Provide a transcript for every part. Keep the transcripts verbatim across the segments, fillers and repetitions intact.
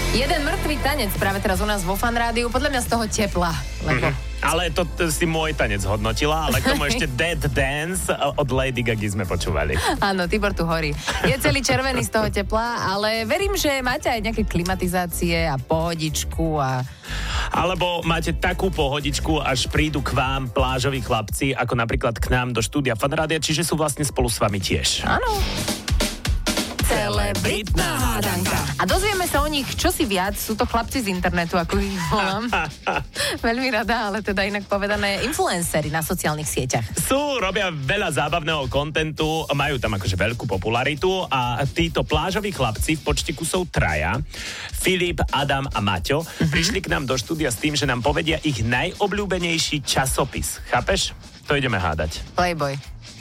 Jeden mŕtvý tanec práve teraz u nás vo Fan Rádiu, podľa mňa z toho tepla, lebo... Mm-hmm. Ale to t- si môj tanec hodnotila, ale k tomu ešte Dead Dance od Lady Gagy sme počúvali. Áno, Tibor tu horí. Je celý červený z toho tepla, ale verím, že máte aj nejaké klimatizácie a pohodičku a... Alebo máte takú pohodičku, až prídu k vám plážoví chlapci, ako napríklad k nám do štúdia Fan Rádia, čiže sú vlastne spolu s vami tiež. Áno. Celebritná hádanka. A dozvieme sa o nich čosi viac. Sú to chlapci z internetu, ako ich volám. Veľmi rada, ale teda inak povedané influencery na sociálnych sieťach. Sú, robia veľa zábavného kontentu, majú tam akože veľkú popularitu a títo plážoví chlapci v počte kusov traja, Filip, Adam a Maťo, mm-hmm. prišli k nám do štúdia s tým, že nám povedia ich najobľúbenejší časopis. Chápeš? To ideme hádať. Playboy.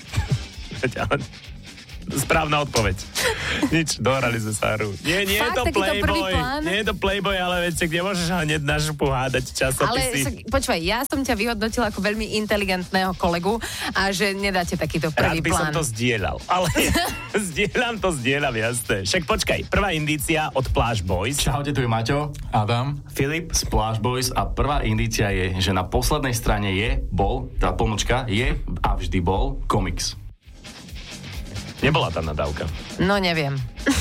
Správna odpoveď. Nič, dohrali sme sa hru. Nie, nie Fakt, je to Playboy. Nie je to Playboy, ale viete, kde môžeš hneď na župu hádať časopisy. Ale počúvaj, ja som ťa vyhodnotila ako veľmi inteligentného kolegu a že nedáte takýto prvý Rád by plán. som to zdieľal, ale zdieľam to, zdieľam, jasné. Však počkaj, prvá indícia od Pláž Boys. Čaute, tu je Maťo, Adam, Filip z Pláž Boys a prvá indícia je, že na poslednej strane je, bol, tá pomlčka, je a vždy bol komiks. Nebola tam nadávka. No, neviem.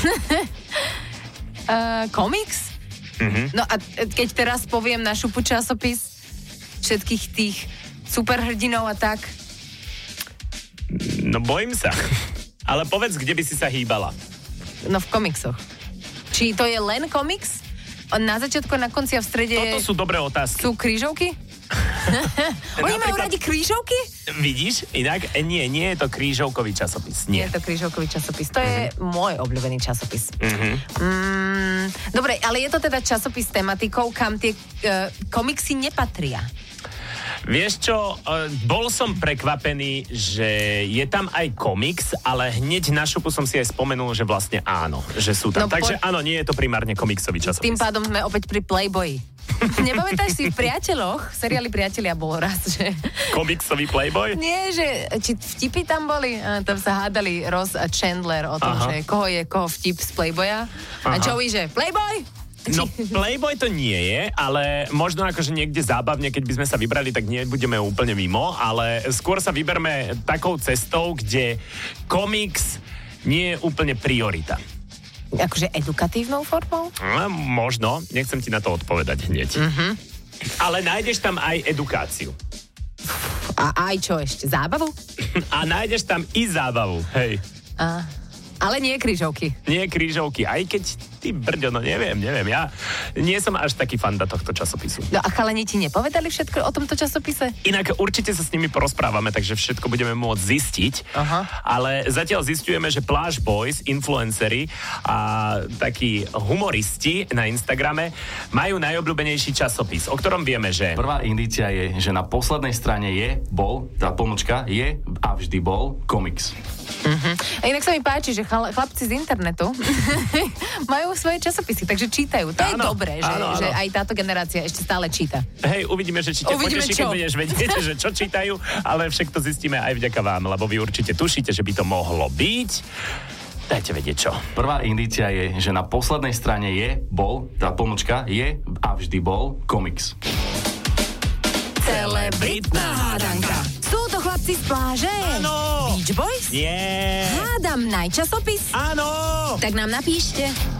uh, komiks? Mhm. No a keď teraz poviem na šupu časopis všetkých tých superhrdinov a tak? No bojím sa. Ale povedz, kde by si sa hýbala. No v komiksoch. Či to je len komiks? Na začiatku, na konci a v strede... Toto sú dobré otázky. Sú krížovky? Oni majú radi krížovky? Vidíš? Inak, nie, nie je to krížovkový časopis. Nie. Nie je to krížovkový časopis. To je uh-huh. môj obľúbený časopis. Uh-huh. Mm, dobre, ale je to teda časopis s tematikou, kam tie uh, komiksy nepatria. Vieš čo, uh, bol som prekvapený, že je tam aj komiks, ale hneď na šupu som si aj spomenul, že vlastne áno, že sú tam. No, Takže po... áno, nie je to primárne komiksový časopis. Tým pádom sme opäť pri Playboyi. Nepamätáš si v Priateľoch? Seriáli Priatelia bol raz, že... Komiksový Playboy? Nie, že či vtipy tam boli? A tam sa hádali Ross a Chandler o tom, Aha. že koho je koho vtip z Playboya. Aha. A Joey, že Playboy? No Playboy to nie je, ale možno akože niekde zábavne, keď by sme sa vybrali, tak nebudeme úplne mimo, ale skôr sa vyberme takou cestou, kde komiks nie je úplne priorita. Akože edukatívnou formou? No, možno, nechcem ti na to odpovedať hneď. Uh-huh. Ale nájdeš tam aj edukáciu. A aj čo ešte? Zábavu? A nájdeš tam i zábavu, hej. A, ale nie krížovky. Nie krížovky, aj keď ty brďo, no neviem, neviem. Ja nie som až taký fanda tohto časopisu. No a chalani ti nepovedali všetko o tomto časopise? Inak určite sa s nimi porozprávame, takže všetko budeme môcť zistiť. Aha. Ale zatiaľ zistujeme, že Pláž Boys, influenceri a takí humoristi na Instagrame majú najobľúbenejší časopis, o ktorom vieme, že... Prvá indícia je, že na poslednej strane je, bol, tá pomlčka, je a vždy bol komiks. Uh-huh. A inak sa mi páči, že chl- chlapci z internetu majú svoje časopisy, takže čítajú. To áno, je dobré, že, áno, áno. že aj táto generácia ešte stále číta. Hej, uvidíme, že či ťa poteší, keď budeš vedieť, že čo čítajú, ale však to zistíme aj vďaka vám, lebo vy určite tušíte, že by to mohlo byť. Dajte vedieť čo. Prvá indícia je, že na poslednej strane je, bol, tá pomlčka, je a vždy bol komiks. Celebritná hádanka. Sú to chlapci z pláže? Áno. Beach Boys? Nie. Hádam najčasopis? Áno. Tak nám napíšte.